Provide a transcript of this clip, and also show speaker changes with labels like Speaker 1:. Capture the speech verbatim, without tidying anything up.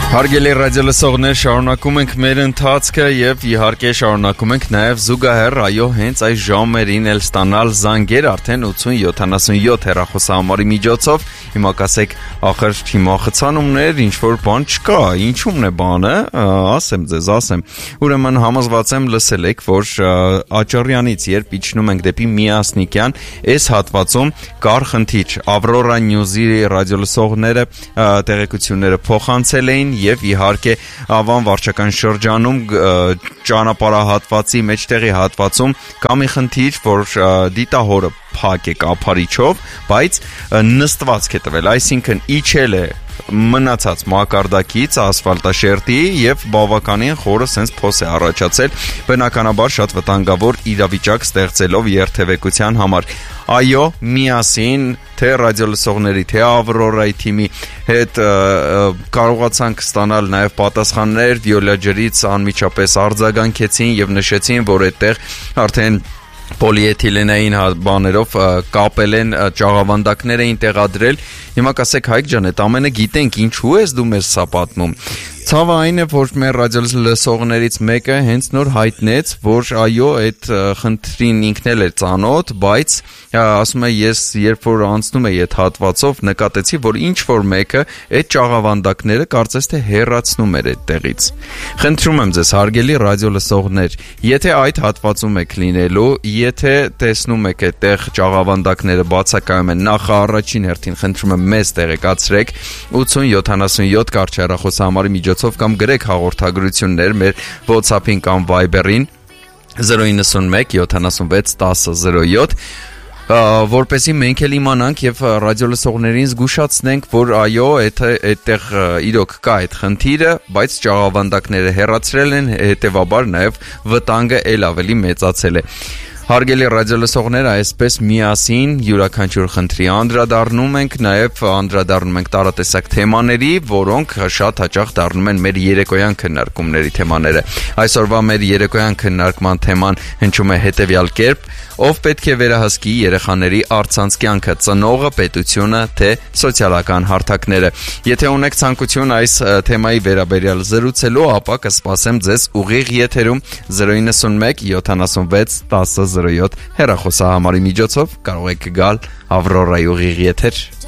Speaker 1: Հարգելի ռադիոլսողներ, շարունակում ենք մեր ընթացքը եւ իհարկե շարունակում ենք նաեւ զուգահեռ այո հենց այս ժամերին էլ ստանալ զանգեր արդեն ութսուն յոթանասունյոթ հեռախոսահամարի միջոցով։ Հիմա կասեք, ախր հիմա խցանումներ, ինչ որ բան չկա, ինչու՞մն է բանը, ասեմ ձեզ, ասեմ։ Ուրեմն համոզված եմ լսել եք, որ Աճարյանից երբ իջնում ենք դեպի Միասնիկյան, այս հատվածում կար խնդիր։ Ավրորա Նյուզի ռադիոլսողները տեղեկությունները փոխանցել էին եւ իհարկե Ավան վարչական շրջանում ճանապարհահատվածի մեջտեղի հատվածում կա մի խնդիր, որ դիտահորը փակ է կափարիչով, բայց նստվածք է տվել, այսինքն իջել է մնացած մակարդակից ասֆալտաշերտի եւ բավականին խորը սենց փոս է առաջացել, բնականաբար շատ վտանգավոր իրավիճակ ստեղծելով երթևեկության համար։ Այո, միասին թե ռադիոլսողների, թե Ավրորայի թիմի հետ կարողացանք ստանալ նաև պատասխաններ, Վիոլա ջրից անմիջապես արձագանքեցին եւ նշեցին, որ այդտեղ արդեն պոլիէթիլենային բաներով կապել են, ճաղավանդակներ էին տեղադրել։ Հիմա կասեք, Հայկ ջան, այդ ամենը գիտենք, ինչու ես դու մեզ սա պատմում։ Ցավը այն է, որ մեր ռադիոլսողներից մեկը հենց նոր հայտնեց, որ այո, այդ խնդրին ինքն էլ է ծանոթ, բայց ասում է, ես երբ որ անցնում էի այդ հատվածով, նկատեցի, որ ինչ որ մեկը այդ ճաղավանդակները կարծես թե հեռացնում էր այդտեղից։ Խնդրում եմ ձեզ, հարգելի ռադիոլսողներ, եթե այդ հատվածում եք լինելու, եթե տեսնում եք այդտեղ ճաղավանդակները բացակայում են, նախ առաջին հերթին խնդրում եմ մեզ տեղեկացրեք ութսուն յոթանասունյոթ կարճ հեռախոսահամարի միջոցով կամ գրեք հաղորդագրություններ մեր WhatsApp-ին կամ Viber-ին զրո իննսունմեկ յոթանասունվեց տասը զրո յոթ որպեսզի մենք էլ իմանանք եւ ռադիոլսողներին զգուշացնենք, որ այո, այդտեղ իրոք կա այդ խնդիրը, բայց ճաղավանդակները հեռացրել են, հետեւաբար նաեւ վտանգը ել ավելի մեծացել է։ Հարգելի ռադիոլսողներ, այսպես միասին յուրաքանչյուր խնդրի անդրադառնում ենք, նաև անդրադառնում ենք տարատեսակ թեմաների, որոնք շատ հաճախ դառնում են մեր երեկոյան քննարկումների թեմաները։ Այսօրվա մեր երեկոյան քննարկման թեման հնչում է հետևյալ կերպ. ով պետք է վերահսկի երեխաների առցանց կյանքը, ծնողը, պետությունը, թե սոցիալական հարթակները։ Եթե ունեք ցանկություն այս թեմայի վերաբերյալ զրուցելու, ապա կսպասեմ ձեզ ուղիղ եթերում զրո իննսունմեկ յոթանասունվեց տասը զրո յոթ հեռախոսահամարի միջոցով կարող եք գալ Ավրորայի ուղիղ եթեր։